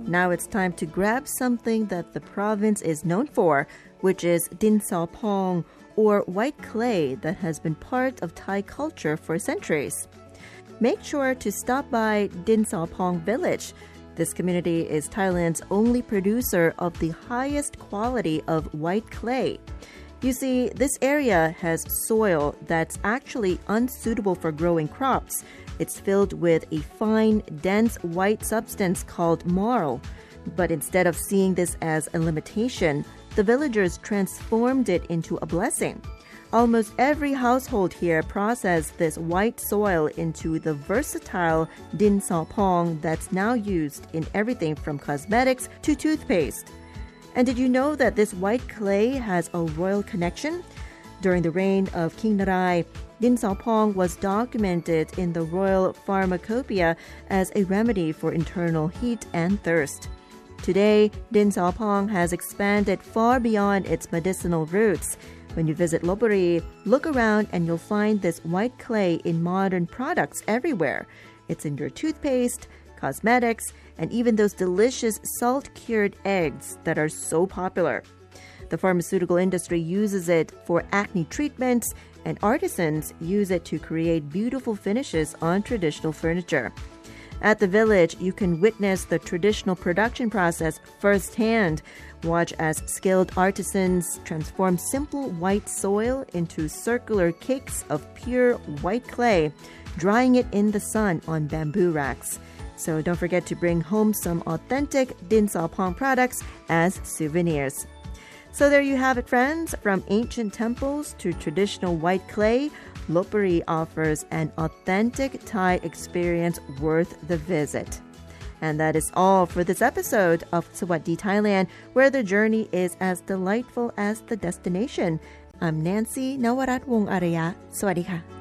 Now it's time to grab something that the province is known for, which is Din Sao Pong, or white clay that has been part of Thai culture for centuries. Make sure to stop by Din Sao Pong village. This community is Thailand's only producer of the highest quality of white clay. You see, this area has soil that's actually unsuitable for growing crops. It's filled with a fine, dense white substance called marl. But instead of seeing this as a limitation, the villagers transformed it into a blessing. Almost every household here processed this white soil into the versatile Din Sao Pong that's now used in everything from cosmetics to toothpaste. And did you know that this white clay has a royal connection? During the reign of King Narai, Din Sao Pong was documented in the royal pharmacopoeia as a remedy for internal heat and thirst. Today, Din Sao Pong has expanded far beyond its medicinal roots. When you visit Lopburi, look around and you'll find this white clay in modern products everywhere. It's in your toothpaste, cosmetics, and even those delicious salt-cured eggs that are so popular. The pharmaceutical industry uses it for acne treatments, and artisans use it to create beautiful finishes on traditional furniture. At the village, you can witness the traditional production process firsthand. Watch as skilled artisans transform simple white soil into circular cakes of pure white clay, drying it in the sun on bamboo racks. So don't forget to bring home some authentic Din Sao Pong products as souvenirs. So there you have it, friends. From ancient temples to traditional white clay, Lopburi offers an authentic Thai experience worth the visit. And that is all for this episode of Sawasdee Thailand, where the journey is as delightful as the destination. I'm Nancy Nawarat Wong Araya. Sawadee ka.